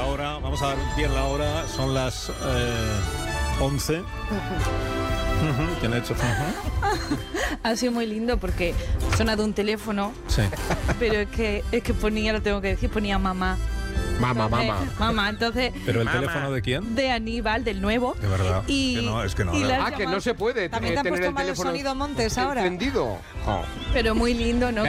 la hora, vamos a dar pie en la hora, son las 11. ¿Quién ha hecho? Ha sido muy lindo porque ha sonado un teléfono, Sí. pero es que ponía, lo tengo que decir, ponía mamá. Mamá, entonces... ¿Pero el Mamá. teléfono de quién? De Aníbal, del nuevo. De verdad. Y, Que no, es que no. y la has Ah, que llamado, no se puede También te han tener puesto el mal el teléfono sonido Montes ahora. encendido. Oh. pero muy lindo, ¿no?